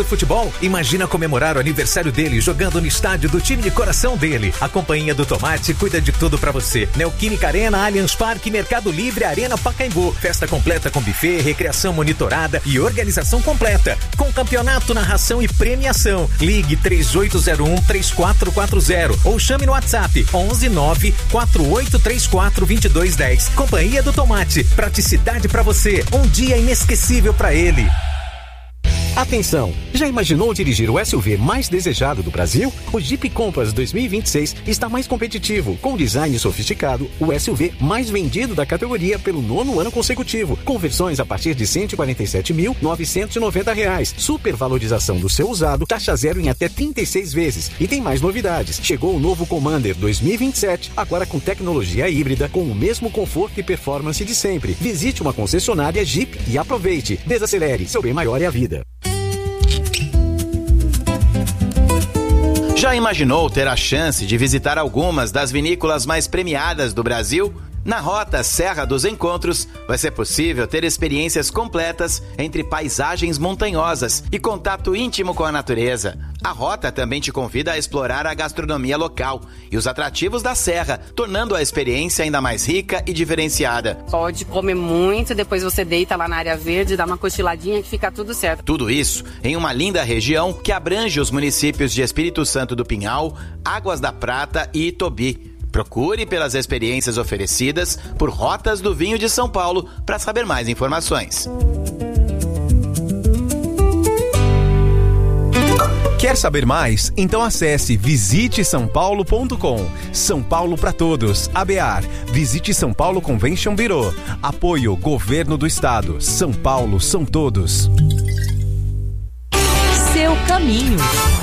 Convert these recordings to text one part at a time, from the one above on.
Futebol, imagina comemorar o aniversário dele jogando no estádio do time de coração dele. A Companhia do Tomate cuida de tudo pra você. Neoquímica Arena, Allianz Parque, Mercado Livre, Arena Pacaembu. Festa completa com buffet, recreação monitorada e organização completa. Com campeonato, narração e premiação. Ligue 3801-3440 ou chame no WhatsApp 119-4834-2210. Companhia do Tomate, praticidade pra você. Um dia inesquecível pra ele. Atenção! Já imaginou dirigir o SUV mais desejado do Brasil? O Jeep Compass 2026 está mais competitivo, com design sofisticado, o SUV mais vendido da categoria pelo 9º ano consecutivo, com versões a partir de R$ 147.990, supervalorização do seu usado, taxa zero em até 36 vezes. E tem mais novidades. Chegou o novo Commander 2027, agora com tecnologia híbrida, com o mesmo conforto e performance de sempre. Visite uma concessionária Jeep e aproveite. Desacelere, seu bem maior é a vida. Já imaginou ter a chance de visitar algumas das vinícolas mais premiadas do Brasil? Na Rota Serra dos Encontros, vai ser possível ter experiências completas entre paisagens montanhosas e contato íntimo com a natureza. A Rota também te convida a explorar a gastronomia local e os atrativos da Serra, tornando a experiência ainda mais rica e diferenciada. Pode comer muito, depois você deita lá na área verde, dá uma cochiladinha que fica tudo certo. Tudo isso em uma linda região que abrange os municípios de Espírito Santo do Pinhal, Águas da Prata e Itobi. Procure pelas experiências oferecidas por Rotas do Vinho de São Paulo para saber mais informações. Quer saber mais? Então acesse visitesaopaulo.com. São Paulo para todos. ABAR. Visite São Paulo Convention Bureau. Apoio Governo do Estado. São Paulo são todos. Seu caminho.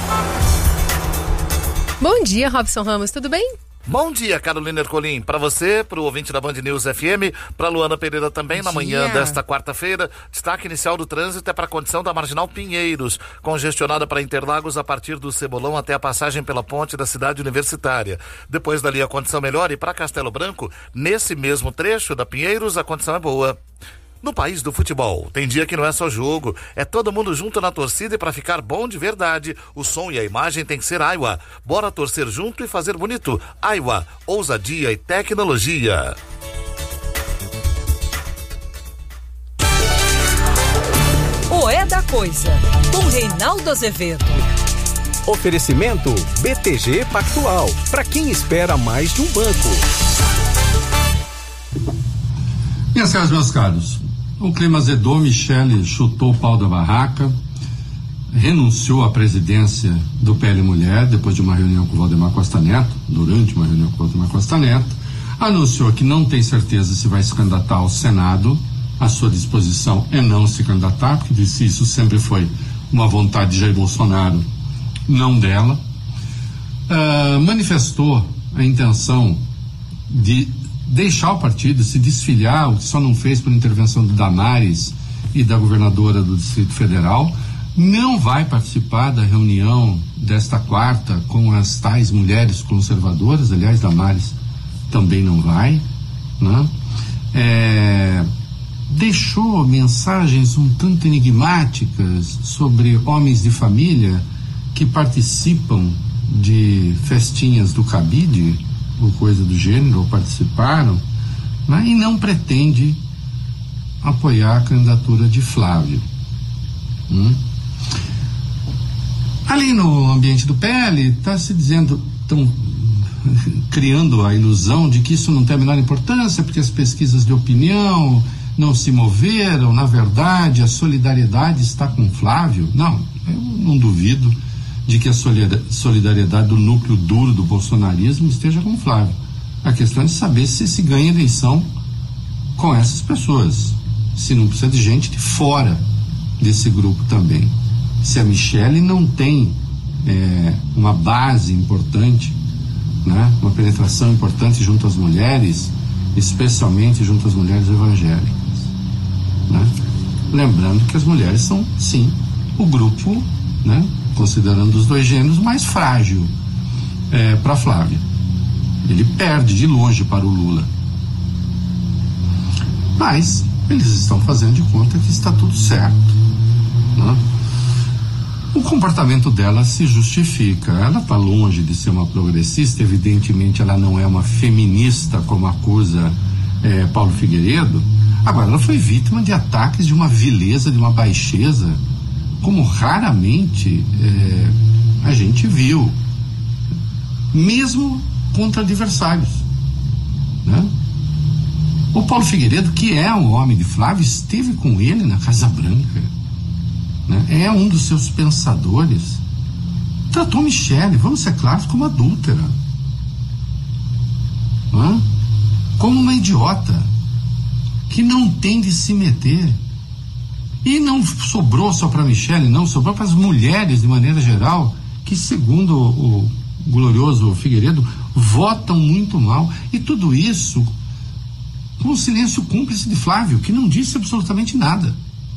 Bom dia, Robson Ramos. Tudo bem? Bom dia, Carolina Ercolim. Para você, para o ouvinte da Band News FM, para Luana Pereira também, na manhã desta quarta-feira. Destaque inicial do trânsito é para a condição da Marginal Pinheiros, congestionada para Interlagos a partir do Cebolão até a passagem pela ponte da cidade universitária. Depois dali a condição melhora e para Castelo Branco, nesse mesmo trecho da Pinheiros, a condição é boa. No país do futebol, tem dia que não é só jogo, é todo mundo junto na torcida e para ficar bom de verdade, o som e a imagem tem que ser Aiwa. Bora torcer junto e fazer bonito. Aiwa, ousadia e tecnologia. O É da Coisa, com Reinaldo Azevedo. Oferecimento BTG Pactual, para quem espera mais de um banco. Minhas caras, meus caros, o clima azedou, Michele chutou o pau da barraca, renunciou à presidência do PL Mulher depois de uma reunião com o Valdemar Costa Neto, durante uma reunião com o Valdemar Costa Neto, anunciou que não tem certeza se vai se candidatar ao Senado, a sua disposição é não se candidatar, porque disse isso sempre foi uma vontade de Jair Bolsonaro, não dela. Manifestou a intenção de deixar o partido, se desfiliar, o que só não fez por intervenção do Damares e da governadora do Distrito Federal. Não vai participar da reunião desta quarta com as tais mulheres conservadoras, aliás, Damares também não vai, né? Deixou mensagens um tanto enigmáticas sobre homens de família que participam de festinhas do cabide, ou coisa do gênero, ou participaram, né? E não pretende apoiar a candidatura de Flávio. Ali no ambiente do PL, está se dizendo, estão criando a ilusão de que isso não tem a menor importância, porque as pesquisas de opinião não se moveram, na verdade, a solidariedade está com Flávio. Não, eu não duvido de que a solidariedade do núcleo duro do bolsonarismo esteja com Flávio. A questão é de saber se se ganha eleição com essas pessoas, se não precisa de gente de fora desse grupo também. Se a Michele não tem uma base importante, né, uma penetração importante junto às mulheres, especialmente junto às mulheres evangélicas, né? Lembrando que as mulheres são, sim, o grupo, né, considerando os dois gêneros, mais frágil para Flávio. Ele perde de longe para o Lula. Mas eles estão fazendo de conta que está tudo certo, né? O comportamento dela se justifica. Ela está longe de ser uma progressista, evidentemente ela não é uma feminista, como acusa Paulo Figueiredo. Agora, ela foi vítima de ataques de uma vileza, de uma baixeza, como raramente a gente viu, mesmo contra adversários, né? O Paulo Figueiredo, que é um homem de Flávio, esteve com ele na Casa Branca, né? É um dos seus pensadores. Tratou Michele, vamos ser claros, como adúltera, né? Como uma idiota que não tem de se meter. E não sobrou só para Michele, não, sobrou para as mulheres de maneira geral, que, segundo o glorioso Figueiredo, votam muito mal. E tudo isso com o silêncio cúmplice de Flávio, que não disse absolutamente nada.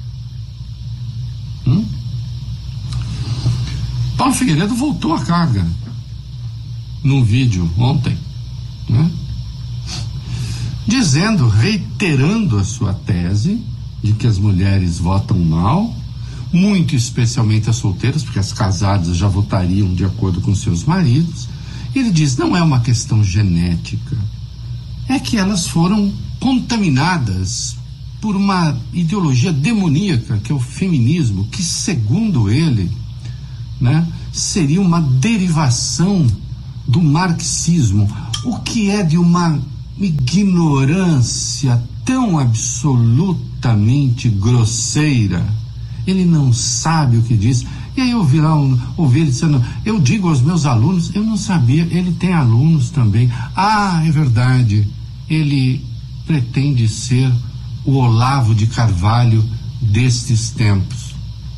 Paulo Figueiredo voltou à carga num vídeo ontem, né? Dizendo, reiterando a sua tese de que as mulheres votam mal, muito especialmente as solteiras, porque as casadas já votariam de acordo com seus maridos. Ele diz, não é uma questão genética, é que elas foram contaminadas por uma ideologia demoníaca, que é o feminismo, que, segundo ele, né, seria uma derivação do marxismo, o que é de uma ignorância tão absolutamente grosseira. Ele não sabe o que diz. E aí eu ouvi ele dizendo, eu digo aos meus alunos, eu não sabia, ele tem alunos também. Ah, é verdade, ele pretende ser o Olavo de Carvalho destes tempos.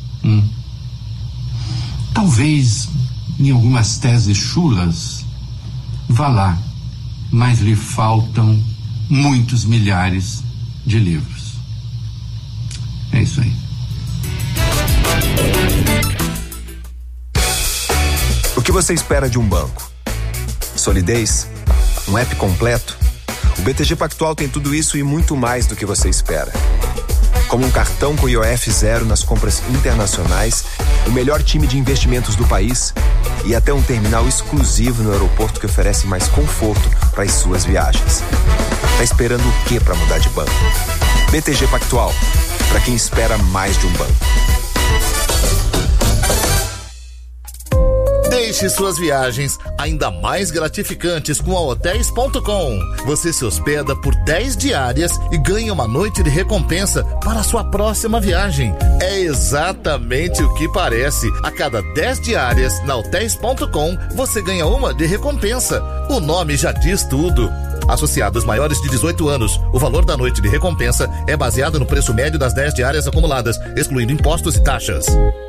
Talvez em algumas teses chulas vá lá, mas lhe faltam muitos milhares de livros. É isso aí. O que você espera de um banco? Solidez? Um app completo? O BTG Pactual tem tudo isso e muito mais do que você espera. Como um cartão com IOF zero nas compras internacionais, o melhor time de investimentos do país e até um terminal exclusivo no aeroporto que oferece mais conforto para as suas viagens. Tá esperando o quê para mudar de banco? BTG Pactual, para quem espera mais de um banco. Deixe suas viagens ainda mais gratificantes com a Hotéis.com. Você se hospeda por 10 diárias e ganha uma noite de recompensa para a sua próxima viagem. É exatamente o que parece. A cada 10 diárias na Hotéis.com, você ganha uma de recompensa. O nome já diz tudo. Associados maiores de 18 anos, o valor da noite de recompensa é baseado no preço médio das 10 diárias acumuladas, excluindo impostos e taxas.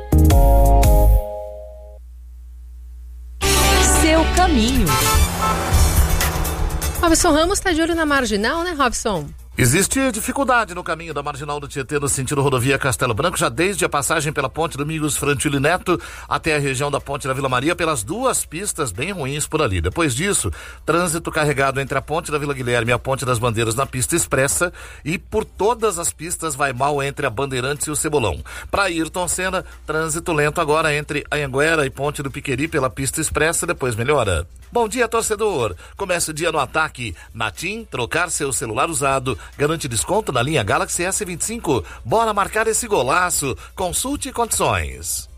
Seu caminho. Robson Ramos está de olho na Marginal, né, Robson? Existe dificuldade no caminho da Marginal do Tietê no sentido rodovia Castelo Branco, já desde a passagem pela Ponte Domingos Frantili Neto até a região da Ponte da Vila Maria, pelas duas pistas bem ruins por ali. Depois disso, trânsito carregado entre a Ponte da Vila Guilherme e a Ponte das Bandeiras na pista expressa, e por todas as pistas vai mal entre a Bandeirantes e o Cebolão. Para Ayrton Senna, trânsito lento agora entre Anhanguera e Ponte do Piqueri pela pista expressa, depois melhora. Bom dia, torcedor. Comece o dia no ataque. Na TIM, trocar seu celular usado garante desconto na linha Galaxy S25. Bora marcar esse golaço. Consulte condições.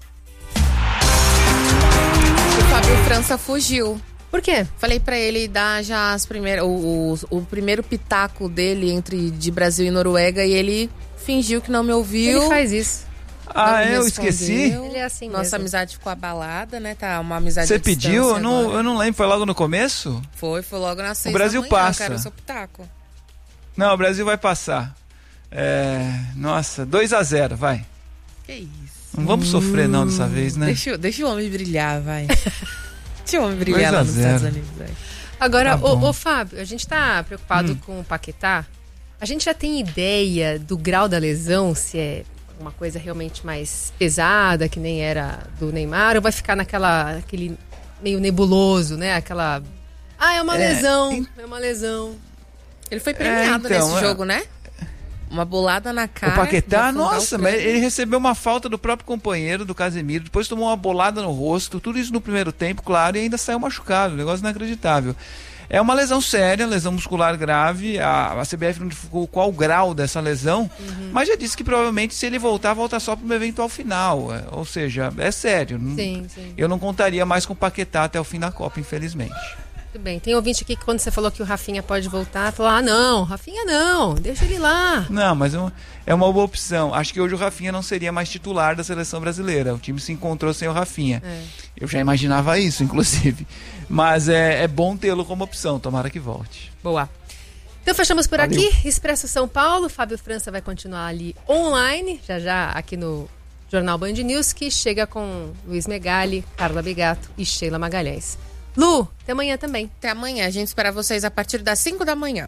O Fábio França fugiu. Por quê? Falei pra ele dar já as primeiras, o primeiro pitaco dele de Brasil e Noruega, e ele fingiu que não me ouviu. Ele faz isso. Eu esqueci? Ele é assim Nossa mesmo. amizade ficou abalada, né? Tá uma amizade. Você pediu? Eu não lembro. Foi logo no começo? Foi logo na 6 O Brasil da manhã, passa. Eu quero o seu pitaco. Não, o Brasil vai passar. Nossa, 2-0, vai. Que isso? Não vamos sofrer não dessa vez, né? Deixa o homem brilhar, vai. Deixa o homem brilhar lá nos Estados Unidos, vai. Agora, ô Fábio, a gente tá preocupado com o Paquetá. A gente já tem ideia do grau da lesão, se é uma coisa realmente mais pesada, que nem era do Neymar, ou vai ficar aquele meio nebuloso, né? Aquela... é uma lesão, é uma lesão. Ele foi premiado nesse jogo, né? Uma bolada na cara. O Paquetá, nossa, mas ele recebeu uma falta do próprio companheiro, do Casemiro, depois tomou uma bolada no rosto, tudo isso no primeiro tempo, claro, e ainda saiu machucado, um negócio inacreditável. É uma lesão séria, lesão muscular grave, a CBF não divulgou qual o grau dessa lesão, mas já disse que provavelmente se ele voltar só para uma eventual final, ou seja, é sério. Sim. Eu não contaria mais com o Paquetá até o fim da Copa, infelizmente. Muito bem, tem ouvinte aqui que quando você falou que o Rafinha pode voltar, falou, não, Rafinha não, deixa ele lá. Não, mas é uma boa opção. Acho que hoje o Rafinha não seria mais titular da seleção brasileira, o time se encontrou sem o Rafinha. Eu já imaginava isso, inclusive. Mas é bom tê-lo como opção, tomara que volte. Boa. Então fechamos por aqui, Expresso São Paulo, Fábio França vai continuar ali online, já aqui no Jornal Band News, que chega com Luiz Megali, Carla Bigato e Sheila Magalhães. Lu, até amanhã também. Até amanhã, a gente espera vocês a partir das 5 da manhã.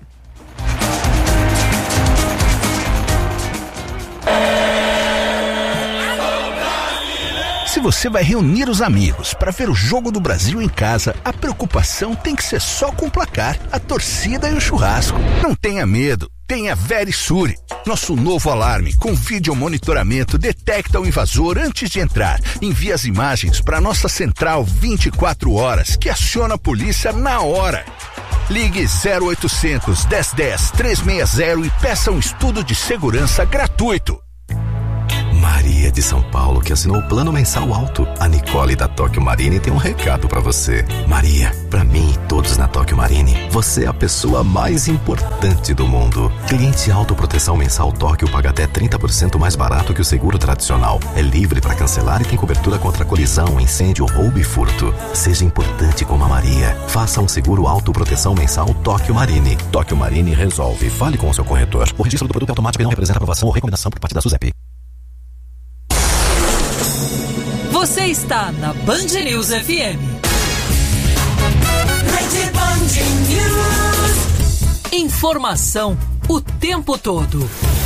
Se você vai reunir os amigos para ver o Jogo do Brasil em casa, a preocupação tem que ser só com o placar, a torcida e o churrasco. Não tenha medo, tenha Verisure. Nosso novo alarme com vídeo monitoramento detecta o invasor antes de entrar. Envia as imagens para nossa central 24 horas, que aciona a polícia na hora. Ligue 0800 1010 360 e peça um estudo de segurança gratuito. Maria de São Paulo, que assinou o plano mensal alto. A Nicole da Tóquio Marine tem um recado pra você. Maria, pra mim e todos na Tóquio Marine, você é a pessoa mais importante do mundo. Cliente autoproteção mensal Tóquio paga até 30% mais barato que o seguro tradicional. É livre pra cancelar e tem cobertura contra colisão, incêndio, roubo e furto. Seja importante como a Maria. Faça um seguro autoproteção mensal Tóquio Marine. Tóquio Marine resolve. Fale com o seu corretor. O registro do produto é automático e não representa aprovação ou recomendação por parte da SUSEP. Você está na Band News FM. Rede Band News. Informação o tempo todo.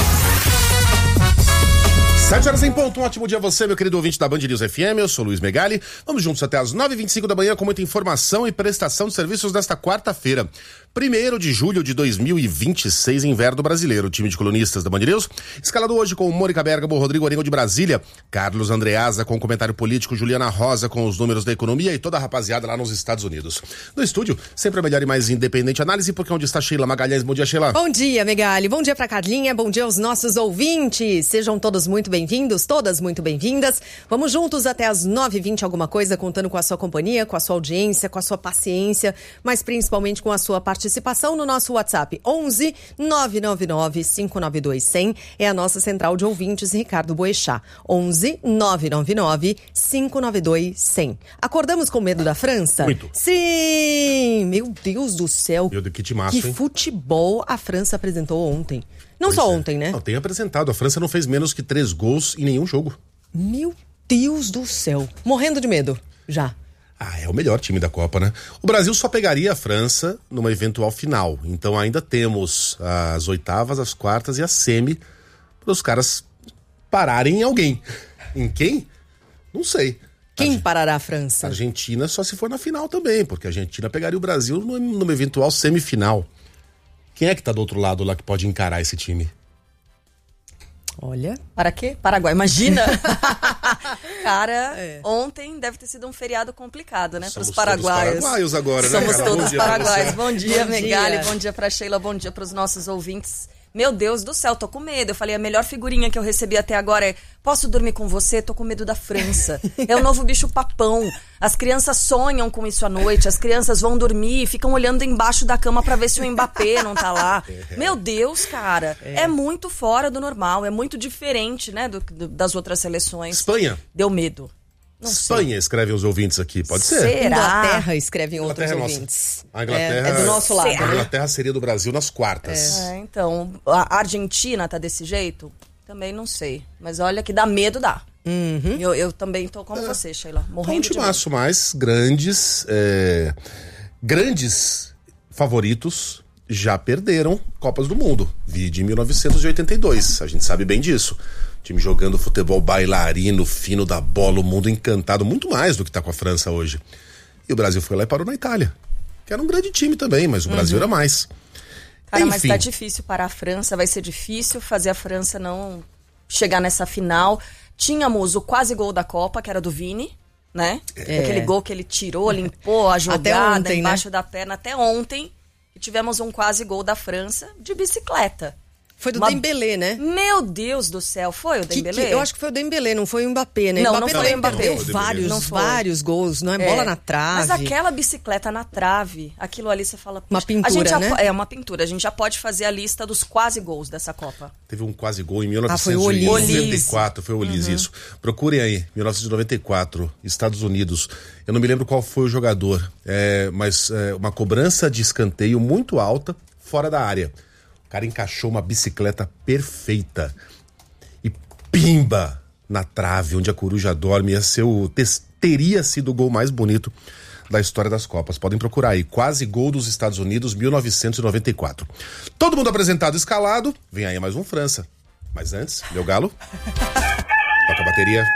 7 horas em ponto, um ótimo dia a você, meu querido ouvinte da Band News FM, eu sou Luiz Megali. Vamos juntos até as 9h25 da manhã com muita informação e prestação de serviços desta quarta-feira. 1º de julho de 2026, inverno brasileiro. O time de colunistas da Band News, escalado hoje com Mônica Bergamo, Rodrigo Arengo de Brasília, Carlos Andreasa com o comentário político, Juliana Rosa com os números da economia e toda a rapaziada lá nos Estados Unidos. No estúdio, sempre a melhor e mais independente análise, porque onde está Sheila Magalhães. Bom dia, Sheila. Bom dia, Megali. Bom dia pra Carlinha, bom dia aos nossos ouvintes. Sejam todos muito bem-vindos, todas muito bem-vindas. Vamos juntos até as 9h20 alguma coisa, contando com a sua companhia, com a sua audiência, com a sua paciência, mas principalmente com a sua participação no nosso WhatsApp 11 999 592 100 é a nossa central de ouvintes Ricardo Boechat. 11 999 592 100. Acordamos com medo da França? Muito. Sim! Meu Deus do céu. Meu Deus, que timaço, que futebol a França apresentou ontem. Não pois só ontem, né? Não, tem apresentado. A França não fez menos que 3 gols em nenhum jogo. Meu Deus do céu. Morrendo de medo, já. É o melhor time da Copa, né? O Brasil só pegaria a França numa eventual final. Então ainda temos as oitavas, as quartas e a semi para os caras pararem em alguém. Em quem? Não sei. Quem parará a França? A Argentina só se for na final também, porque a Argentina pegaria o Brasil numa eventual semifinal. Quem é que tá do outro lado lá que pode encarar esse time? Olha. Para quê? Paraguai. Imagina! Cara, ontem deve ter sido um feriado complicado, né? Para os paraguaios. Paraguaios agora, Somos né? todos paraguaios. Bom dia, Megali. Bom dia pra Sheila. Bom dia pros nossos ouvintes. Meu Deus do céu, tô com medo. Eu falei, a melhor figurinha que eu recebi até agora é: posso dormir com você? Tô com medo da França. É o novo bicho papão. As crianças sonham com isso à noite. As crianças vão dormir e ficam olhando embaixo da cama pra ver se o Mbappé não tá lá. Meu Deus, cara. É muito fora do normal. É muito diferente, né, das outras seleções. Espanha. Deu medo. Não Espanha, sei. Escrevem os ouvintes aqui, pode ser? Será? Inglaterra escrevem outros ouvintes. A Inglaterra é do nosso lado. A Inglaterra seria do Brasil nas quartas. Então, a Argentina tá desse jeito? Também não sei. Mas olha que dá medo, dá. Uhum. Eu também tô como você, Sheila. Morrendo de medo. Um timaço mais grandes favoritos já perderam Copas do Mundo. Vi de 1982, a gente sabe bem disso. Time jogando futebol bailarino, fino da bola, o mundo encantado, muito mais do que tá com a França hoje. E o Brasil foi lá e parou na Itália, que era um grande time também, mas o Brasil era mais. Cara, mas tá difícil para a França, vai ser difícil fazer a França não chegar nessa final. Tínhamos o quase gol da Copa, que era do Vini, né? Aquele gol que ele tirou, limpou a jogada ontem, embaixo da perna. Até ontem, e tivemos um quase gol da França de bicicleta. Foi do Dembélé, né? Meu Deus do céu, foi o Dembélé? Eu acho que foi o Dembélé, não foi o Mbappé, né? Não foi o Mbappé. Perdeu vários gols, não é? Bola na trave. Mas aquela bicicleta na trave, aquilo ali você fala... Uma pintura, né? É uma pintura. A gente já pode fazer a lista dos quase gols dessa Copa. Teve um quase gol em 1994, foi o Olise, isso. Procurem aí, 1994, Estados Unidos. Eu não me lembro qual foi o jogador, mas uma cobrança de escanteio muito alta, fora da área. O cara encaixou uma bicicleta perfeita e pimba na trave, onde a coruja dorme. Teria sido o gol mais bonito da história das Copas. Podem procurar aí, quase gol dos Estados Unidos, 1994. Todo mundo apresentado, escalado. Vem aí mais um França. Mas antes, meu galo, toca a bateria.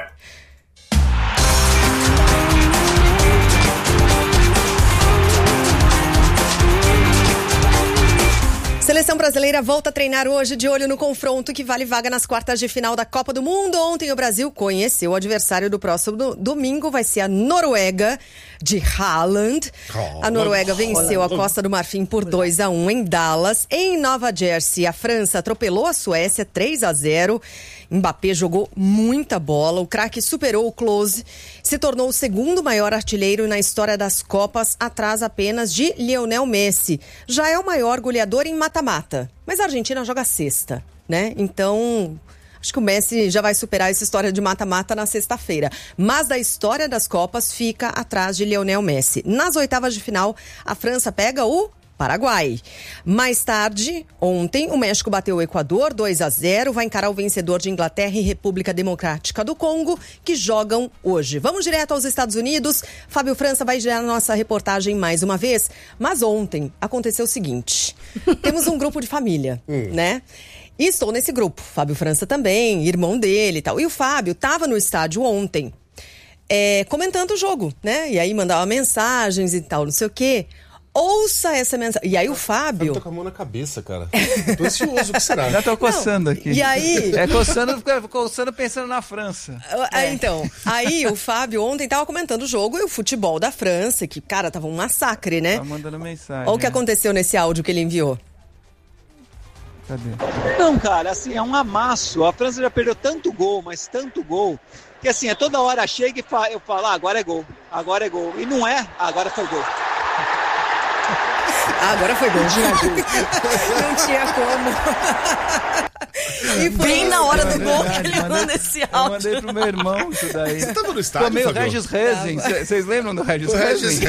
Seleção brasileira volta a treinar hoje de olho no confronto que vale vaga nas quartas de final da Copa do Mundo. Ontem o Brasil conheceu o adversário do próximo domingo, vai ser a Noruega de Haaland. A Noruega venceu a Costa do Marfim por 2-1 em Dallas. Em Nova Jersey, a França atropelou a Suécia 3-0. Mbappé jogou muita bola, o craque superou o Klose, se tornou o segundo maior artilheiro na história das Copas, atrás apenas de Lionel Messi. Já é o maior goleador em mata-mata, mas a Argentina joga sexta, né? Então, acho que o Messi já vai superar essa história de mata-mata na sexta-feira. Mas da história das Copas fica atrás de Lionel Messi. Nas oitavas de final, a França pega o Paraguai. Mais tarde, ontem, o México bateu o Equador 2-0, vai encarar o vencedor de Inglaterra e República Democrática do Congo, que jogam hoje. Vamos direto aos Estados Unidos. Fábio França vai gerar nossa reportagem mais uma vez, mas ontem aconteceu o seguinte. Temos um grupo de família, né? E estou nesse grupo. Fábio França também, irmão dele e tal. E o Fábio estava no estádio ontem, comentando o jogo, né? E aí mandava mensagens e tal, não sei o quê. Ouça essa mensagem. E aí o Fábio... Eu tô com a mão na cabeça, cara. Tô ansioso, o que será? Já tô coçando aqui. E aí... coçando pensando na França. Então, aí o Fábio ontem tava comentando o jogo e o futebol da França, que, cara, tava um massacre, né? Tá mandando mensagem. Olha o que aconteceu nesse áudio que ele enviou. Cadê? Não, cara, assim, é um amasso. A França já perdeu tanto gol, mas tanto gol, que assim, toda hora chega e eu falo, agora é gol. E não é, agora foi gol. Agora foi gol. Não tinha como. E bem na hora do gol que ele manda esse áudio. Eu mandei pro meu irmão isso daí. Você tava no estádio, Tomei o Fabio? Regis Rezin. Vocês lembram do Regis Rezin?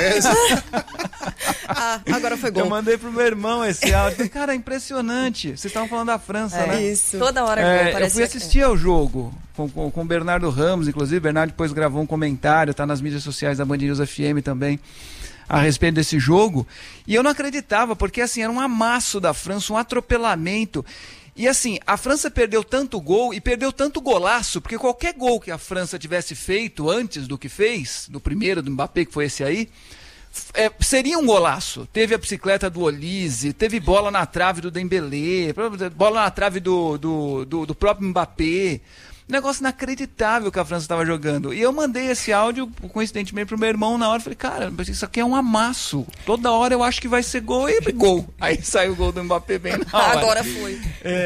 Agora foi gol. Eu mandei pro meu irmão esse áudio. Cara, é impressionante. Vocês estavam falando da França, né? Isso. Toda hora que eu fui assistir ao jogo com o Bernardo Ramos, inclusive. O Bernardo depois gravou um comentário, tá nas mídias sociais da Band News FM também, a respeito desse jogo, e eu não acreditava, porque assim, era um amasso da França, um atropelamento, e assim, a França perdeu tanto gol, e perdeu tanto golaço, porque qualquer gol que a França tivesse feito antes do que fez, do primeiro do Mbappé, que foi esse aí, seria um golaço. Teve a bicicleta do Olise, teve bola na trave do Dembélé, bola na trave do próprio Mbappé. Negócio inacreditável que a França estava jogando. E eu mandei esse áudio, coincidentemente, pro meu irmão na hora. Falei, cara, isso aqui é um amasso. Toda hora eu acho que vai ser gol e gol. Aí saiu o gol do Mbappé bem na hora. Agora foi.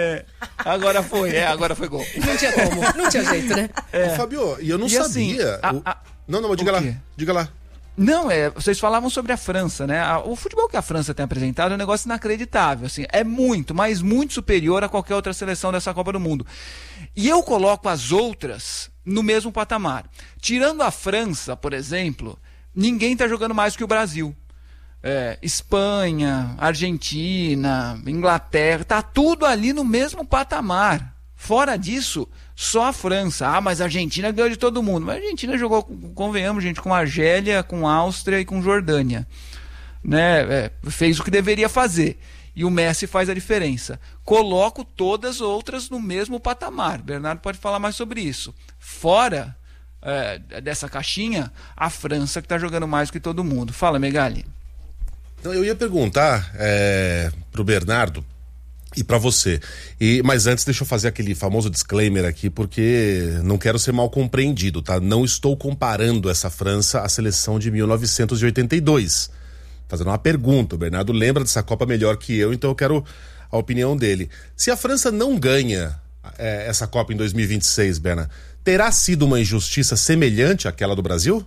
Agora foi gol. Não tinha como, não tinha jeito, né? Fabio, e eu não sabia. Não, diga lá. Não, vocês falavam sobre a França, né? O futebol que a França tem apresentado é um negócio inacreditável, assim, é muito, mas muito superior a qualquer outra seleção dessa Copa do Mundo. E eu coloco as outras no mesmo patamar. Tirando a França, por exemplo, ninguém está jogando mais que o Brasil. Espanha, Argentina, Inglaterra, tá tudo ali no mesmo patamar. Fora disso, só a França. Mas a Argentina ganhou de todo mundo. Mas a Argentina jogou, convenhamos, gente, com Argélia, com Áustria e com Jordânia. Né? Fez o que deveria fazer. E o Messi faz a diferença. Coloco todas as outras no mesmo patamar. Bernardo pode falar mais sobre isso. Fora dessa caixinha, a França que está jogando mais que todo mundo. Fala, Megali. Então, eu ia perguntar pro Bernardo e para você. Mas antes, deixa eu fazer aquele famoso disclaimer aqui, porque não quero ser mal compreendido, tá? Não estou comparando essa França à seleção de 1982. Fazendo uma pergunta, o Bernardo lembra dessa Copa melhor que eu, então eu quero a opinião dele. Se a França não ganha essa Copa em 2026, Bernardo, terá sido uma injustiça semelhante àquela do Brasil?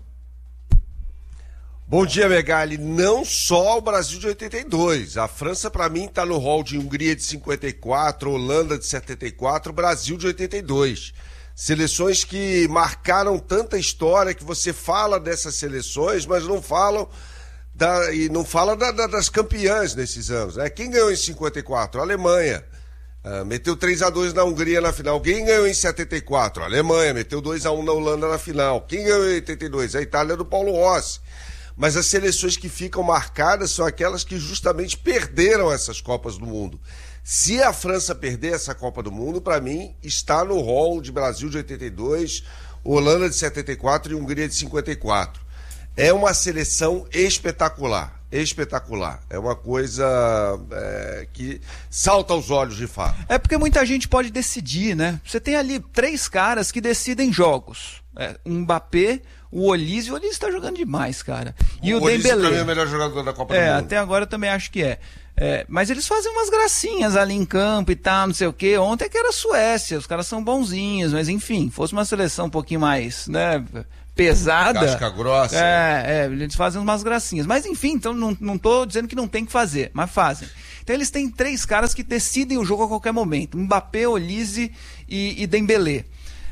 Bom dia, Megali. Não só o Brasil de 82. A França, para mim, está no rol de Hungria de 54, Holanda de 74, Brasil de 82. Seleções que marcaram tanta história que você fala dessas seleções, mas não falam das campeãs nesses anos. Né? Quem ganhou em 54? A Alemanha. Meteu 3-2 na Hungria na final. Quem ganhou em 74? A Alemanha. Meteu 2-1 na Holanda na final. Quem ganhou em 82? A Itália do Paulo Rossi. Mas as seleções que ficam marcadas são aquelas que justamente perderam essas Copas do Mundo. Se a França perder essa Copa do Mundo, para mim, está no rol de Brasil de 82, Holanda de 74 e Hungria de 54. É uma seleção espetacular. Espetacular. É uma coisa que salta aos olhos de fato. É porque muita gente pode decidir, né? Você tem ali 3 caras que decidem jogos. O Mbappé, o Olise está jogando demais, cara. E o Dembélé. Também é o melhor jogador da Copa do Mundo. Até agora eu também acho que é. Mas eles fazem umas gracinhas ali em campo e tal, não sei o quê. Ontem que era a Suécia, os caras são bonzinhos, mas enfim, fosse uma seleção um pouquinho mais, né, pesada. Casca grossa. Eles fazem umas gracinhas. Mas enfim, então não tô dizendo que não tem que fazer, mas fazem. Então eles têm 3 caras que decidem o jogo a qualquer momento: Mbappé, Olise e Dembélé.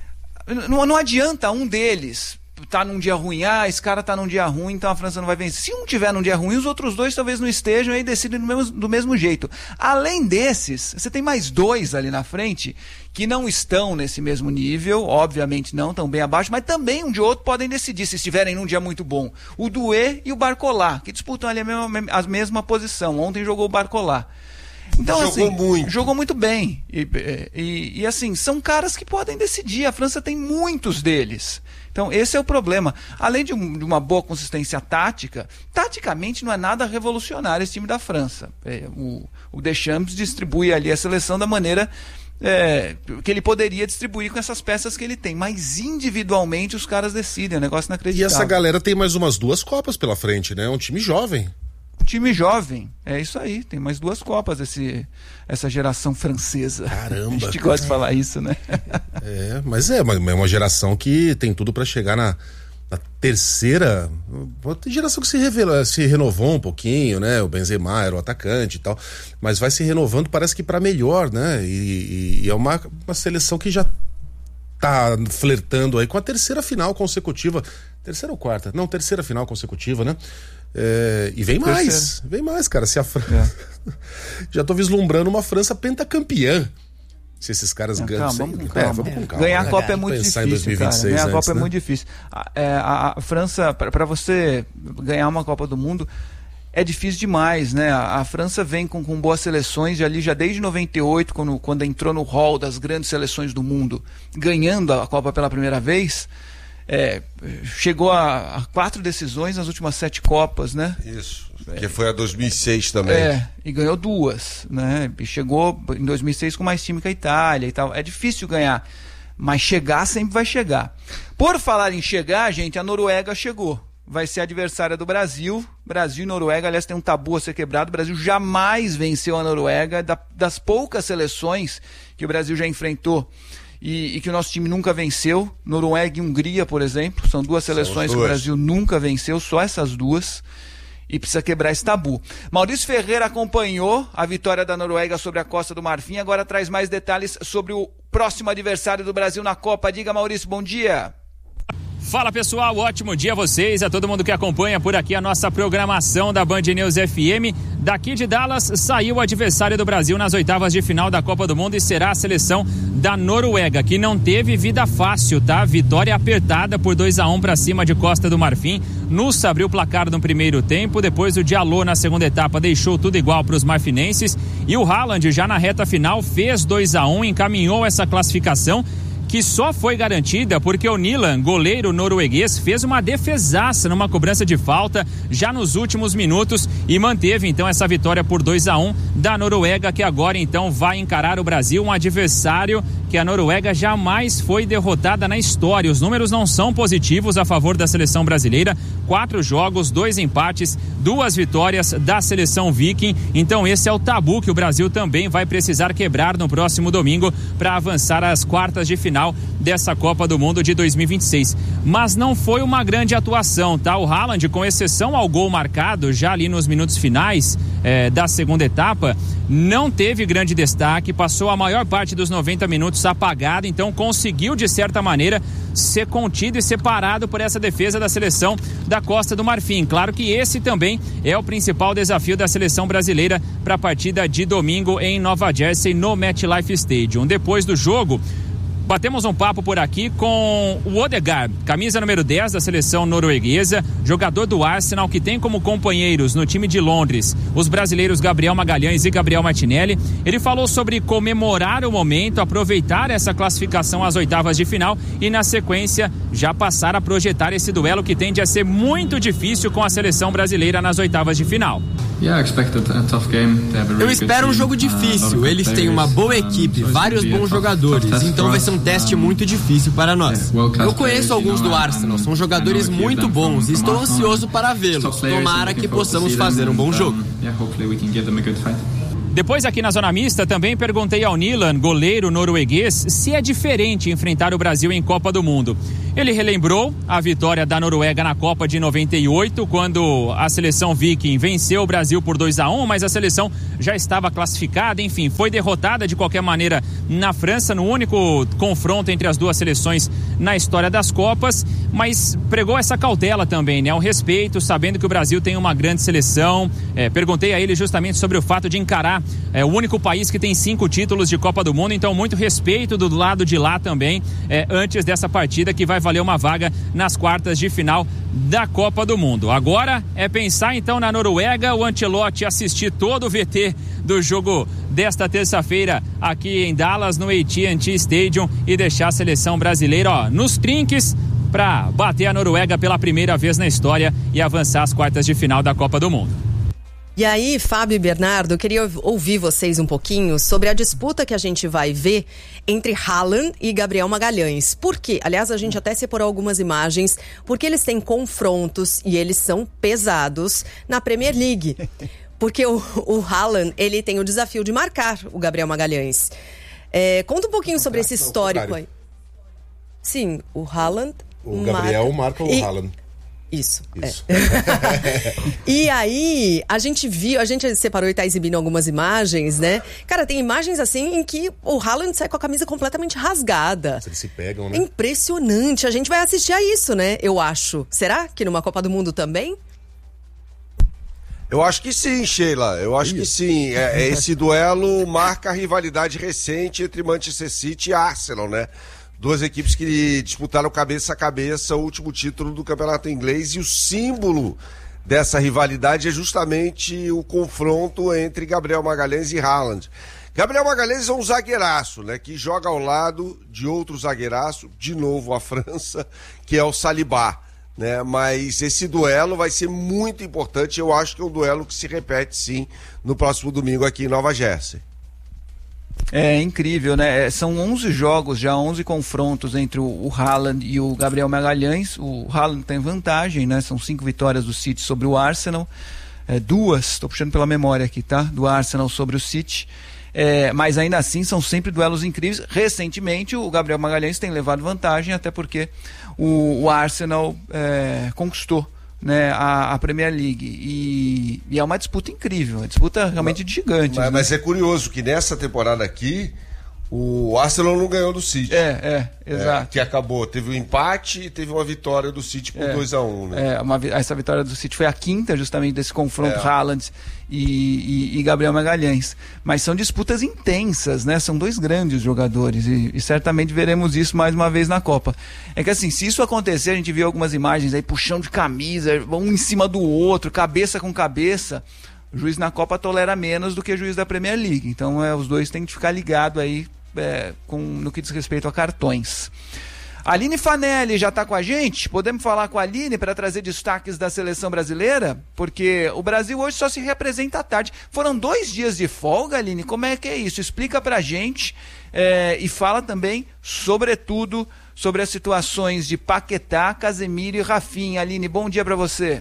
Não adianta um deles tá num dia ruim, esse cara tá num dia ruim, então a França não vai vencer. Se um tiver num dia ruim, os outros 2 talvez não estejam e aí decidem do mesmo jeito. Além desses, você tem mais 2 ali na frente que não estão nesse mesmo nível, obviamente não, estão bem abaixo, mas também um de outro podem decidir se estiverem num dia muito bom. O Doué e o Barcola, que disputam ali a mesma posição. Ontem jogou o Barcola. Então, jogou muito bem. E assim, são caras que podem decidir. A França tem muitos deles. Então, esse é o problema. Além de uma boa consistência tática, taticamente não é nada revolucionário esse time da França. O Deschamps distribui ali a seleção da maneira que ele poderia distribuir com essas peças que ele tem. Mas individualmente os caras decidem. É um negócio inacreditável. E essa galera tem mais umas 2 Copas pela frente, né? É um time jovem. Time jovem, é isso aí, tem mais 2 Copas essa geração francesa. Caramba. A gente gosta de falar isso, né? Mas é uma geração que tem tudo para chegar na terceira, geração que se renovou um pouquinho, né? O Benzema era o atacante e tal, mas vai se renovando, parece que para melhor, né? E é uma seleção que já tá flertando aí com a terceira final consecutiva, terceira ou quarta? Não, terceira final consecutiva, né? E vem mais, cara. Se a França. Já tô vislumbrando uma França pentacampeã. Se esses caras ganham. Vamos com calma. Ganhar a Copa é muito difícil. Em 2026, Ganhar a Copa né? é muito difícil. A França, para você ganhar uma Copa do Mundo, é difícil demais, né? A França vem com boas seleções já desde 98, quando entrou no hall das grandes seleções do mundo, ganhando a Copa pela primeira vez. Chegou a 4 decisões nas últimas 7 Copas, né? Isso, que foi a 2006 também. E ganhou 2, né? E chegou em 2006 com mais time que a Itália e tal. É difícil ganhar, mas chegar sempre vai chegar. Por falar em chegar, gente, a Noruega chegou. Vai ser adversária do Brasil. Brasil e Noruega, aliás, tem um tabu a ser quebrado. O Brasil jamais venceu a Noruega. Das poucas seleções que o Brasil já enfrentou e que o nosso time nunca venceu, Noruega e Hungria, por exemplo, são 2 seleções que o Brasil nunca venceu, só essas 2, e precisa quebrar esse tabu. Maurício Ferreira acompanhou a vitória da Noruega sobre a Costa do Marfim, agora traz mais detalhes sobre o próximo adversário do Brasil na Copa. Diga, Maurício, bom dia. Fala pessoal, ótimo dia a vocês, a todo mundo que acompanha por aqui a nossa programação da Band News FM. Daqui de Dallas saiu o adversário do Brasil nas 8as de final da Copa do Mundo e será a seleção da Noruega, que não teve vida fácil, tá? Vitória apertada por 2-1 para cima de Costa do Marfim. Nussa abriu o placar no primeiro tempo, depois o Diallo na segunda etapa deixou tudo igual para os marfinenses e o Haaland já na reta final fez 2-1, encaminhou essa classificação que só foi garantida porque o Nilan, goleiro norueguês, fez uma defesaça numa cobrança de falta já nos últimos minutos e manteve então essa vitória por 2-1 da Noruega, que agora então vai encarar o Brasil, um adversário que a Noruega jamais foi derrotada na história. Os números não são positivos a favor da seleção brasileira, 4 jogos, 2 empates, 2 vitórias da seleção Viking. Então esse é o tabu que o Brasil também vai precisar quebrar no próximo domingo para avançar às quartas de final dessa Copa do Mundo de 2026. Mas não foi uma grande atuação, tá? O Haaland, com exceção ao gol marcado já ali nos minutos finais da segunda etapa, não teve grande destaque, passou a maior parte dos 90 minutos apagado, então conseguiu de certa maneira ser contido e separado por essa defesa da seleção da Costa do Marfim. Claro que esse também é o principal desafio da seleção brasileira para a partida de domingo em Nova Jersey, no MetLife Stadium. Depois do jogo, batemos um papo por aqui com o Odegaard, camisa número 10 da seleção norueguesa, jogador do Arsenal, que tem como companheiros no time de Londres os brasileiros Gabriel Magalhães e Gabriel Martinelli. Ele falou sobre comemorar o momento, aproveitar essa classificação às oitavas de final e, na sequência, já passar a projetar esse duelo que tende a ser muito difícil com a seleção brasileira nas oitavas de final. Eu espero um jogo difícil. Eles têm uma boa equipe, vários bons jogadores, então vai ser um teste muito difícil para nós. Eu conheço alguns do Arsenal, são jogadores muito bons e estou ansioso para vê-los. Tomara que possamos fazer um bom jogo. Depois, aqui na Zona Mista, também perguntei ao Nilan, goleiro norueguês, se é diferente enfrentar o Brasil em Copa do Mundo. Ele relembrou a vitória da Noruega na Copa de 98, quando a seleção Viking venceu o Brasil por 2-1, mas a seleção já estava classificada, enfim, foi derrotada de qualquer maneira na França, no único confronto entre as duas seleções na história das Copas, mas pregou essa cautela também, né? O respeito, sabendo que o Brasil tem uma grande seleção. Perguntei a ele justamente sobre o fato de encarar o único país que tem 5 títulos de Copa do Mundo, então muito respeito do lado de lá também, antes dessa partida que vai valer uma vaga nas quartas de final da Copa do Mundo. Agora é pensar então na Noruega, o Ancelotti assistir todo o VT do jogo desta terça-feira aqui em Dallas, no AT&T Stadium, e deixar a seleção brasileira nos trinques para bater a Noruega pela primeira vez na história e avançar às quartas de final da Copa do Mundo. E aí, Fábio e Bernardo, eu queria ouvir vocês um pouquinho sobre a disputa que a gente vai ver entre Haaland e Gabriel Magalhães. Por quê? Aliás, a gente até separou algumas imagens, porque eles têm confrontos e eles são pesados na Premier League. Porque o Haaland, ele tem o desafio de marcar o Gabriel Magalhães. Conta um pouquinho sobre esse histórico aí. Sim, o Haaland... O Gabriel marca o Haaland. Isso. E aí, a gente separou e tá exibindo algumas imagens, né? Cara, tem imagens assim em que o Haaland sai com a camisa completamente rasgada. Eles se pegam, né? Impressionante. A gente vai assistir a isso, né? Eu acho. Será que numa Copa do Mundo também? Eu acho que sim, Sheila. Eu acho que sim. Esse duelo marca a rivalidade recente entre Manchester City e Arsenal, né? Duas equipes que disputaram cabeça a cabeça o último título do campeonato inglês, e o símbolo dessa rivalidade é justamente o confronto entre Gabriel Magalhães e Haaland. Gabriel Magalhães é um zagueiraço, né, que joga ao lado de outro zagueiraço, de novo a França, que é o Saliba, né? Mas esse duelo vai ser muito importante. Eu acho que é um duelo que se repete sim no próximo domingo aqui em Nova Jersey. É incrível, né? São 11 jogos, já 11 confrontos entre o Haaland e o Gabriel Magalhães. O Haaland tem vantagem, né? São 5 vitórias do City sobre o Arsenal. 2, estou puxando pela memória aqui, tá? Do Arsenal sobre o City. Mas ainda assim são sempre duelos incríveis. Recentemente o Gabriel Magalhães tem levado vantagem, até porque o Arsenal conquistou, né, a Premier League, e é uma disputa incrível, uma disputa realmente de gigantes. Mas é curioso que nessa temporada aqui o Arsenal não ganhou do City. Exato. Que acabou, teve um empate e teve uma vitória do City por 2-1, né? Essa vitória do City foi a quinta justamente desse confronto Haaland e Gabriel Magalhães. Mas são disputas intensas, né? São 2 grandes jogadores e certamente veremos isso mais uma vez na Copa. É que assim, se isso acontecer, a gente viu algumas imagens aí, puxão de camisa, um em cima do outro, cabeça com cabeça. O juiz na Copa tolera menos do que o juiz da Premier League. Então os dois têm que ficar ligados aí no que diz respeito a cartões. A Aline Fanelli já está com a gente? Podemos falar com a Aline para trazer destaques da seleção brasileira? Porque o Brasil hoje só se representa à tarde. Foram 2 dias de folga, Aline? Como é que é isso? Explica para a gente e fala também, sobretudo, sobre as situações de Paquetá, Casemiro e Rafinha. Aline, bom dia para você.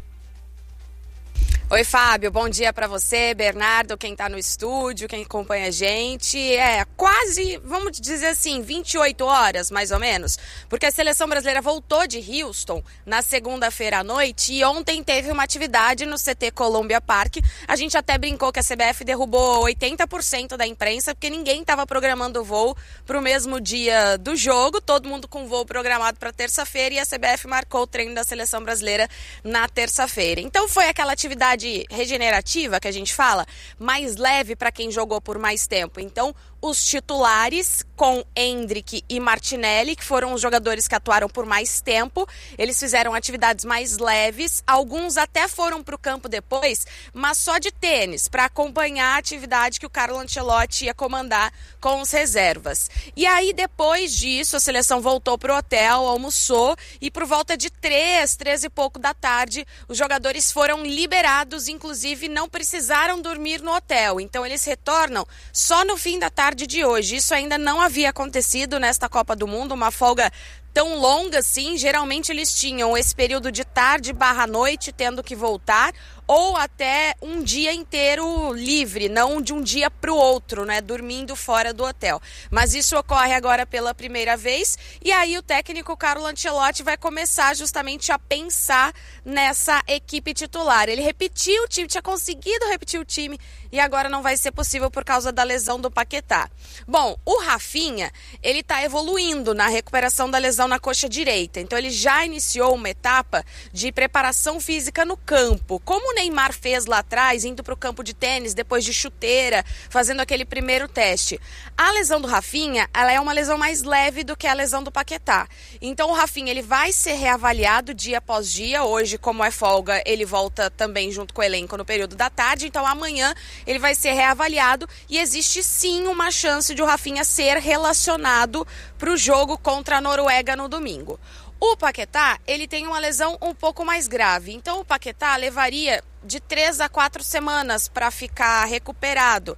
Oi, Fábio, bom dia para você, Bernardo, quem tá no estúdio, quem acompanha a gente. Quase, vamos dizer assim, 28 horas, mais ou menos, porque a seleção brasileira voltou de Houston na segunda-feira à noite e ontem teve uma atividade no CT Columbia Park. A gente até brincou que a CBF derrubou 80% da imprensa, porque ninguém estava programando o voo pro mesmo dia do jogo, todo mundo com voo programado para terça-feira, e a CBF marcou o treino da seleção brasileira na terça-feira. Então foi aquela atividade regenerativa que a gente fala, mais leve para quem jogou por mais tempo. Então, os titulares com Endrick e Martinelli, que foram os jogadores que atuaram por mais tempo, eles fizeram atividades mais leves, alguns até foram para o campo depois, mas só de tênis, para acompanhar a atividade que o Carlo Ancelotti ia comandar com os reservas. E aí, depois disso, a seleção voltou para o hotel, almoçou, e por volta de 3 e pouco da tarde, os jogadores foram liberados, inclusive não precisaram dormir no hotel. Então, eles retornam só no fim da tarde de hoje. Isso ainda não havia acontecido nesta Copa do Mundo, uma folga tão longa assim. Geralmente eles tinham esse período de tarde / noite tendo que voltar, ou até um dia inteiro livre, não de um dia para o outro, né, dormindo fora do hotel. Mas isso ocorre agora pela primeira vez, e aí o técnico Carlo Ancelotti vai começar justamente a pensar nessa equipe titular. Ele repetiu o time, tinha conseguido repetir o time, e agora não vai ser possível por causa da lesão do Paquetá. Bom, o Rafinha, ele está evoluindo na recuperação da lesão na coxa direita, então ele já iniciou uma etapa de preparação física no campo, como o Neymar fez lá atrás, indo para o campo de tênis, depois de chuteira, fazendo aquele primeiro teste. A lesão do Rafinha, ela é uma lesão mais leve do que a lesão do Paquetá. Então o Rafinha, ele vai ser reavaliado dia após dia. Hoje, como é folga, ele volta também junto com o elenco no período da tarde, então amanhã ele vai ser reavaliado, e existe sim uma chance de o Rafinha ser relacionado para o jogo contra a Noruega no domingo. O Paquetá, ele tem uma lesão um pouco mais grave, então o Paquetá levaria de 3 a 4 semanas para ficar recuperado,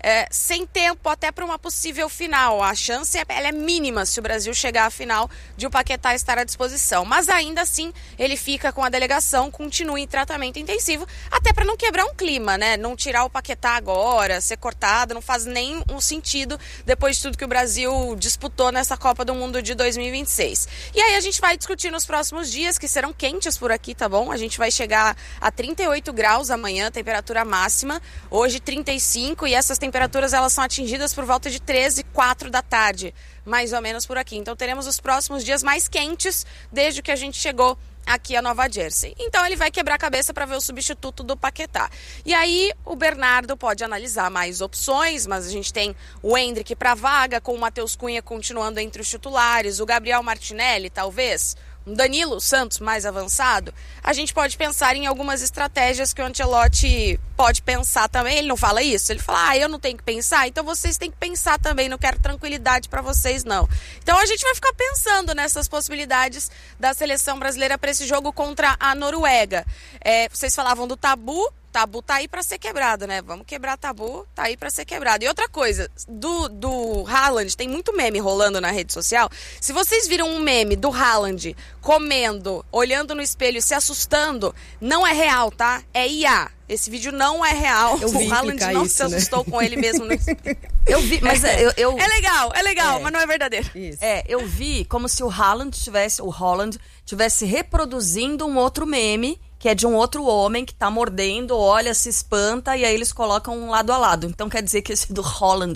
sem tempo até para uma possível final. A chance ela é mínima se o Brasil chegar à final de o Paquetá estar à disposição, mas ainda assim ele fica com a delegação, continua em tratamento intensivo, até para não quebrar um clima, né? Não tirar o Paquetá agora, ser cortado, não faz nem um sentido depois de tudo que o Brasil disputou nessa Copa do Mundo de 2026. E aí a gente vai discutir nos próximos dias, que serão quentes por aqui, tá bom? A gente vai chegar a 38 graus amanhã, temperatura máxima, hoje 35, e essas temperaturas elas são atingidas por volta de 13, 4 da tarde, mais ou menos por aqui. Então teremos os próximos dias mais quentes desde que a gente chegou aqui a Nova Jersey. Então ele vai quebrar a cabeça para ver o substituto do Paquetá. E aí o Bernardo pode analisar mais opções, mas a gente tem o Endrick para vaga, com o Matheus Cunha continuando entre os titulares, o Gabriel Martinelli talvez, um Danilo Santos mais avançado. A gente pode pensar em algumas estratégias que o Ancelotti pode pensar também. Ele não fala isso, ele fala, eu não tenho que pensar, então vocês têm que pensar também, não quero tranquilidade para vocês não. Então a gente vai ficar pensando nessas possibilidades da seleção brasileira para esse jogo contra a Noruega. Vocês falavam do tabu tá aí para ser quebrado, né? Vamos quebrar tabu, tá aí para ser quebrado. E outra coisa, do Haaland, tem muito meme rolando na rede social. Se vocês viram um meme do Haaland comendo, olhando no espelho e se assustando, não é real, tá? É IA. Esse vídeo não é real. O Haaland não se assustou com ele mesmo no espelho. Eu vi, mas eu... É legal, mas não é verdadeiro. Isso. Eu vi como se o Haaland tivesse reproduzindo um outro meme, que é de um outro homem que tá mordendo, olha, se espanta, e aí eles colocam um lado a lado. Então quer dizer que esse do Haaland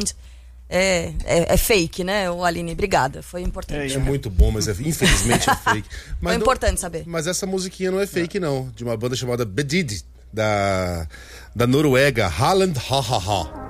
é fake, né, o Aline? Obrigada, foi importante. É muito bom, mas infelizmente é fake. Mas foi importante saber. Mas essa musiquinha não é fake, não. De uma banda chamada Bedid, da Noruega, Haaland, ha ha ha.